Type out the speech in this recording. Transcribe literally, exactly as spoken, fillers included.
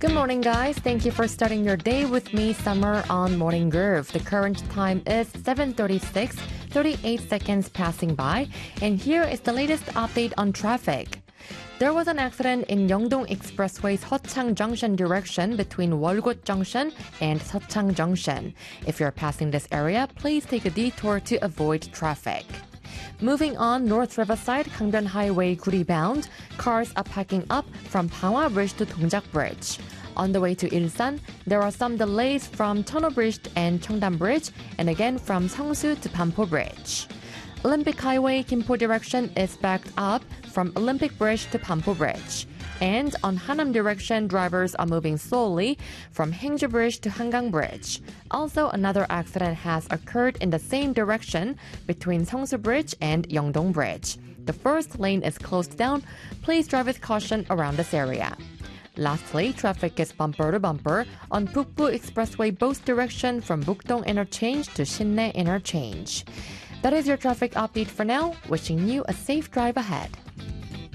Good morning, guys. Thank you for starting your day with me, Summer, on Morning Groove. The current time is seven thirty-six, thirty-eight seconds passing by, and here is the latest update on traffic. There was an accident in Yeongdong Expressway's Seochang Junction direction between Wolgot Junction and Seochang Junction. If you're passing this area, please take a detour to avoid traffic. Moving on, North Riverside, Gangdong Highway Guri bound, cars are packing up from Panghwa Bridge to Dongjak Bridge. On the way to Ilsan, there are some delays from Tunnel Bridge and Cheongdam Bridge, and again from Seongsu to Pampo Bridge. Olympic Highway Gimpo direction is backed up from Olympic Bridge to Pampo Bridge. And on Hanam direction, drivers are moving slowly from Haengju Bridge to Hangang Bridge. Also, another accident has occurred in the same direction between Seongsu Bridge and Yeongdong Bridge. The first lane is closed down. Please drive with caution around this area. Lastly, traffic is bumper to bumper on Bukbu Expressway both direction from Bukdong Interchange to Sinnae Interchange. That is your traffic update for now. Wishing you a safe drive ahead.